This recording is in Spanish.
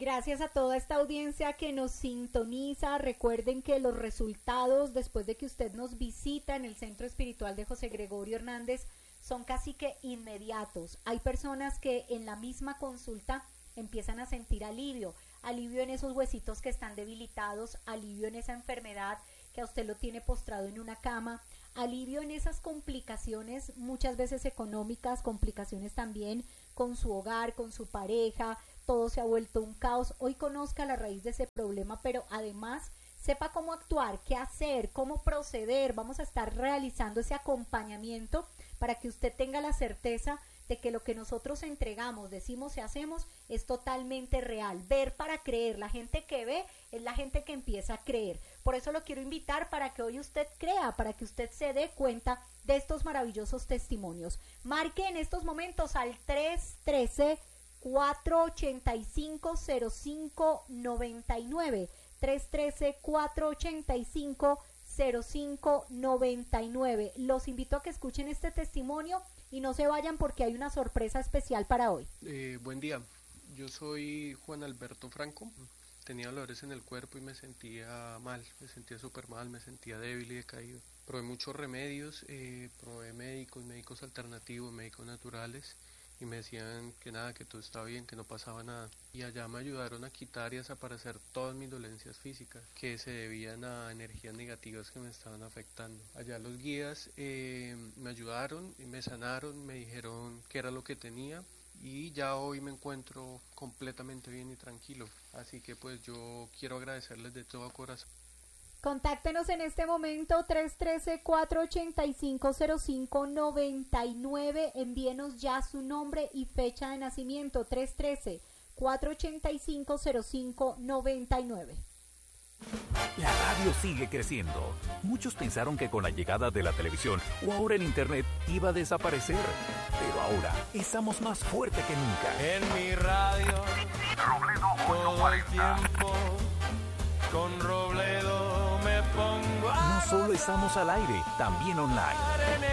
Gracias a toda esta audiencia que nos sintoniza. Recuerden que los resultados después de que usted nos visita en el Centro Espiritual de José Gregorio Hernández son casi que inmediatos. Hay personas que en la misma consulta empiezan a sentir alivio en esos huesitos que están debilitados, alivio en esa enfermedad que a usted lo tiene postrado en una cama, alivio en esas complicaciones muchas veces económicas, complicaciones también con su hogar, con su pareja, todo se ha vuelto un caos. Hoy conozca la raíz de ese problema, pero además sepa cómo actuar, qué hacer, cómo proceder. Vamos a estar realizando ese acompañamiento para que usted tenga la certeza de que lo que nosotros entregamos, decimos y hacemos es totalmente real. Ver para creer. La gente que ve es la gente que empieza a creer. Por eso lo quiero invitar para que hoy usted crea, para que usted se dé cuenta de estos maravillosos testimonios. Marque en estos momentos al 313-485-0599. 313-485-0599. Los invito a que escuchen este testimonio y no se vayan porque hay una sorpresa especial para hoy. Buen día, yo soy Juan Alberto Franco. Tenía dolores en el cuerpo y me sentía mal, me sentía súper mal, me sentía débil y decaído. Probé muchos remedios, probé médicos alternativos, médicos naturales, y me decían que nada, que todo estaba bien, que no pasaba nada. Y allá me ayudaron a quitar y a desaparecer todas mis dolencias físicas que se debían a energías negativas que me estaban afectando. Allá los guías me ayudaron y me sanaron, me dijeron qué era lo que tenía, y ya hoy me encuentro completamente bien y tranquilo. Así que pues yo quiero agradecerles de todo corazón. Contáctenos en este momento 313-485-0599. Envíenos ya su nombre y fecha de nacimiento. 313-485-0599. La radio sigue creciendo. Muchos pensaron que con la llegada de la televisión o ahora el internet iba a desaparecer. Pero ahora estamos más fuerte que nunca. En mi radio, Robledo todo el tiempo, con Robledo me pongo a... No solo estamos al aire, también online.